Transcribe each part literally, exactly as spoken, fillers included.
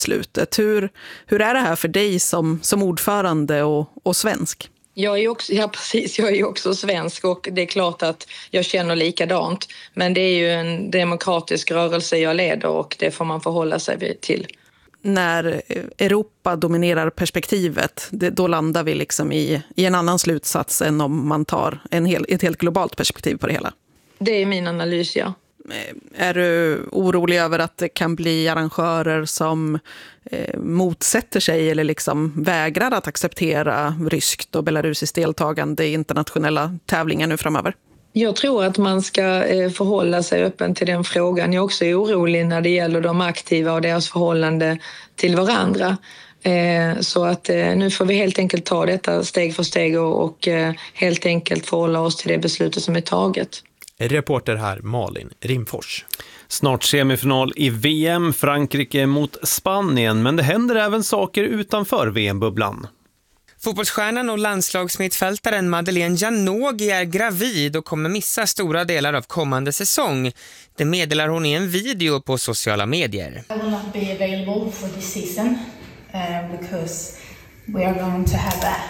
slutet. Hur, hur är det här för dig som, som ordförande och, och svensk? Jag är också, ja, precis, jag är också svensk och det är klart att jag känner likadant. Men det är ju en demokratisk rörelse jag leder och det får man förhålla sig till. När Europa dominerar perspektivet, det, då landar vi liksom i, i en annan slutsats än om man tar en hel, ett helt globalt perspektiv på det hela. Det är min analys, ja. Är du orolig över att det kan bli arrangörer som eh, motsätter sig eller liksom vägrar att acceptera ryskt och belarusiskt deltagande i internationella tävlingar nu framöver? Jag tror att man ska förhålla sig öppen till den frågan. Jag är också orolig när det gäller de aktiva och deras förhållande till varandra. Så att nu får vi helt enkelt ta detta steg för steg och helt enkelt förhålla oss till det beslutet som är taget. Reporter här Malin Rimfors. Snart semifinal i V M, Frankrike mot Spanien, men det händer även saker utanför V M-bubblan. Fotbollsstjärnan och landslagsmittfältaren Madeleine Janogy är gravid och kommer missa stora delar av kommande säsong. Det meddelar hon i en video på sociala medier. I will not be available for this season uh, because we are going to have a...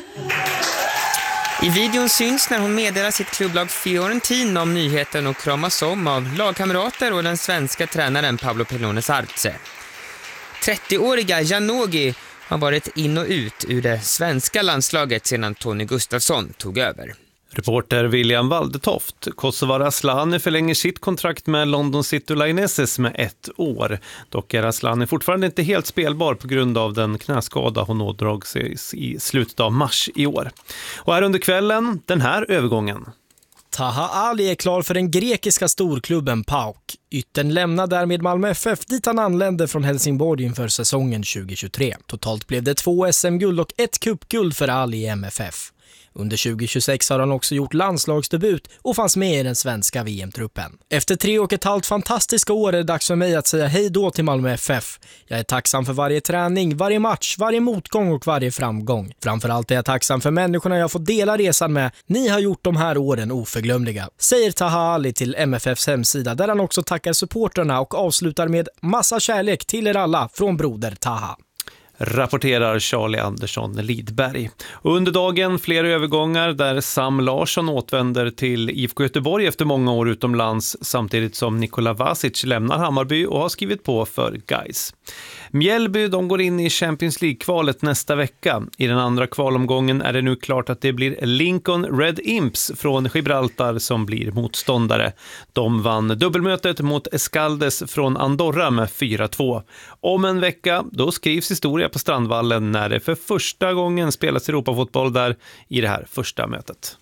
I videon syns när hon meddelar sitt klubblag Fiorentina om nyheten och kramas om av lagkamrater och den svenska tränaren Pablo Pellones Arce. trettioåriga Janogy har varit in och ut ur det svenska landslaget sedan Tony Gustafsson tog över. Reporter William Waldetoft. Kosovare Asllani förlänger sitt kontrakt med London City Lionesses med ett år. Dock är Asllani fortfarande inte helt spelbar på grund av den knäskada hon ådrog sig i slutet av mars i år. Och här under kvällen, den här övergången. Taha Ali är klar för den grekiska storklubben PAOK. Yttern lämnar därmed Malmö F F dit han anlände från Helsingborg inför säsongen tjugo tjugotre. Totalt blev det två S M-guld och ett cupguld för Ali i M F F. Under tjugo tjugosex har han också gjort landslagsdebut och fanns med i den svenska V M-truppen. Efter tre och ett halvt fantastiska år är det dags för mig att säga hej då till Malmö F F. Jag är tacksam för varje träning, varje match, varje motgång och varje framgång. Framförallt är jag tacksam för människorna jag får dela resan med. Ni har gjort de här åren oförglömliga, säger Taha Ali till M F Fs hemsida där han också tackar supporterna och avslutar med massa kärlek till er alla från broder Taha. Rapporterar Charlie Andersson Lidberg. Och under dagen flera övergångar där Sam Larsson återvänder till I F K Göteborg efter många år utomlands samtidigt som Nikola Vasic lämnar Hammarby och har skrivit på för Gais. Mjällby de går in i Champions League-kvalet nästa vecka. I den andra kvalomgången är det nu klart att det blir Lincoln Red Imps från Gibraltar som blir motståndare. De vann dubbelmötet mot Escaldes från Andorra med fyra två. Om en vecka då skrivs historia på Strandvallen när det för första gången spelas Europafotboll där i det här första mötet.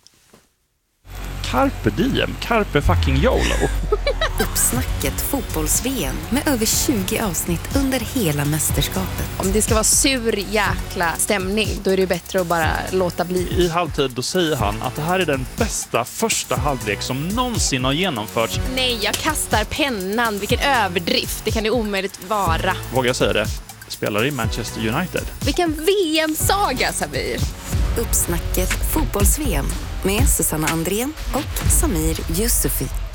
Carpe diem, carpe fucking YOLO. Uppsnacket fotbolls-V M med över tjugo avsnitt under hela mästerskapet. Om det ska vara sur jäkla stämning, då är det bättre att bara låta bli. I halvtid då säger han att det här är den bästa första halvlek som någonsin har genomförts. Nej, jag kastar pennan. Vilken överdrift. Det kan det omöjligt vara. Vågar jag säga det? Spelar i Manchester United. Vilken V M-saga, Samir. Uppsnacket fotbolls-V M med Susanna Andrén och Samir Yusufi.